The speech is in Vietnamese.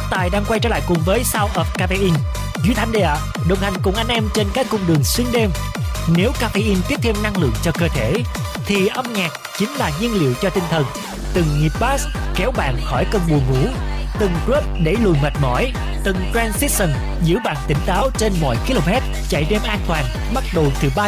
Tài đang quay trở lại cùng với Sound of Caffeine. Duy Thanh đây ạ, đồng hành cùng anh em trên các cung đường xuyên đêm. Nếu caffeine tiếp thêm năng lượng cho cơ thể, thì âm nhạc chính là nhiên liệu cho tinh thần. Từng nhịp bass kéo bạn khỏi cơn buồn ngủ, từng groove đẩy lùi mệt mỏi, từng transition giữ bạn tỉnh táo trên mọi km chạy đêm an toàn, bắt đầu từ 3